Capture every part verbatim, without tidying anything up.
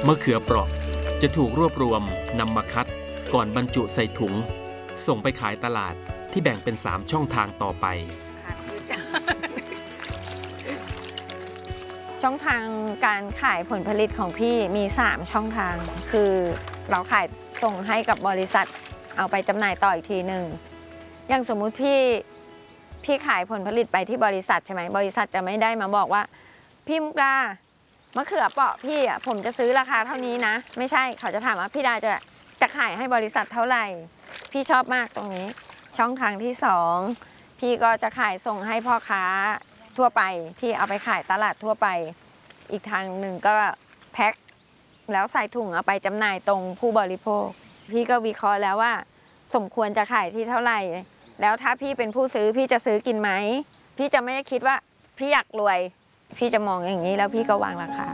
มะเขือเปราะจะถูกรวบรวมนำมาคัดก่อนบรรจุใส่ถุงส่งไปขายตลาดที่แบ่งเป็นสามช่องทางต่อไปช่องทางการขายผลผลิตของพี่มีสามช่องทางคือเราขายส่งให้กับบริษัทเอาไปจำหน่ายต่ออีกทีหนึ่งอย่างสมมุติพี่พี่ขายผลผลิตไปที่บริษัทใช่ไหมบริษัทจะไม่ได้มาบอกว่าพี่มุกดามะเขือเปราะพี่อ่ะผมจะซื้อราคาเท่านี้นะไม่ใช่เขาจะถามว่าพี่ดาจะจะขายให้บริษัทเท่าไหร่พี่ชอบมากตรงนี้ช่องทางที่สองพี่ก็จะขายส่งให้พ่อค้าทั่วไปที่เอาไปขายตลาดทั่วไปอีกทางหนึ่งก็แพ็คแล้วใส่ถุงเอาไปจำหน่ายตรงผู้บริโภคพี่ก็วิเคราะห์แล้วว่าสมควรจะขายที่เท่าไหร่แล้วถ้าพี่เป็นผู้ซื้อพี่จะซื้อกินไหมพี่จะไม่ได้คิดว่าพี่อยากรวยพี่จะมองอย่างนี้แล้วพี่ก็วางราคา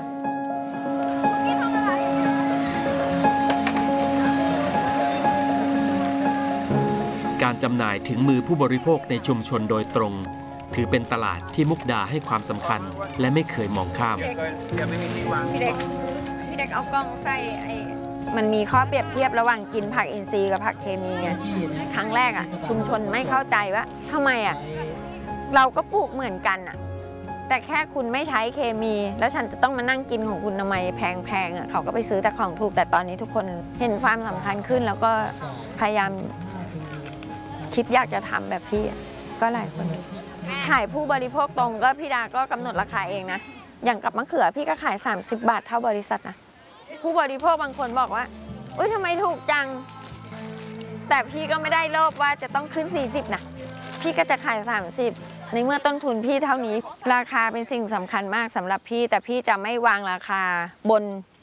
การจำหน่ายถึงมือผู้บริโภคในชุมชนโดยตรงถือเป็นตลาดที่มุกดาให้ความสำคัญและไม่เคยมองข้ามพี่เด็กพี่เด็กเอากล้องใส่ไอ้มันมีข้อเปรียบเทียบระหว่างกินผักอินทรีย์กับผักเคมีไงครั้งแรกอ่ะชุมชนไม่เข้าใจว่าทำไมอ่ะเราก็ปลูกเหมือนกันอ่ะแต่แค่คุณไม่ใช้เคมีแล้วฉันจะต้องมานั่งกินของคุณทำไมแพงๆอ่ะเขาก็ไปซื้อแต่ของถูกแต่ตอนนี้ทุกคนเห็นความสำคัญขึ้นแล้วก็พยายามคิดอยากจะทำแบบพี่ก็หลายคนขายผู้บริโภคตรงก็พี่ดาก็กำหนดราคาเองนะอย่างกับมะเขือพี่ก็ขายสามสิบบาทเท่าบริษัทนะผู้บริโภคบางคนบอกว่าอุ้ยทำไมถูกจังแต่พี่ก็ไม่ได้โลภว่าจะต้องขึ้นสี่สิบนะพี่ก็จะขายสามสิบในเมื่อต้นทุนพี่เท่านี้ราคาเป็นสิ่งสำคัญมากสำหรับพี่แต่พี่จะไม่วางราคาบน